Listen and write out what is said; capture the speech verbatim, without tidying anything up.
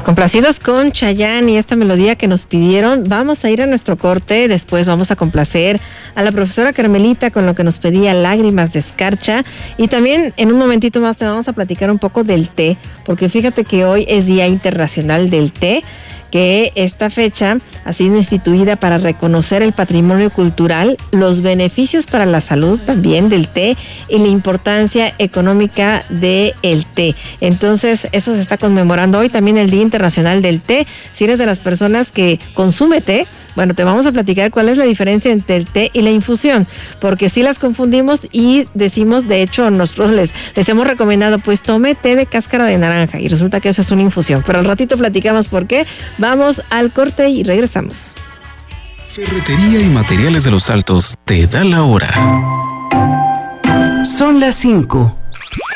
Complacidos con Chayanne y esta melodía que nos pidieron, vamos a ir a nuestro corte, después vamos a complacer a la profesora Carmelita con lo que nos pedía Lágrimas de Escarcha, y también en un momentito más te vamos a platicar un poco del té, porque fíjate que hoy es Día Internacional del Té, que esta fecha ha sido instituida para reconocer el patrimonio cultural, los beneficios para la salud también del té y la importancia económica del té. Entonces, eso se está conmemorando hoy, también el Día Internacional del Té. Si eres de las personas que consume té, bueno, te vamos a platicar cuál es la diferencia entre el té y la infusión, porque si las confundimos y decimos, de hecho, nosotros les, les hemos recomendado, pues tome té de cáscara de naranja, y resulta que eso es una infusión, pero al ratito platicamos por qué. Vamos al corte y regresamos. Ferretería y Materiales de los Altos te da la hora. Son las cinco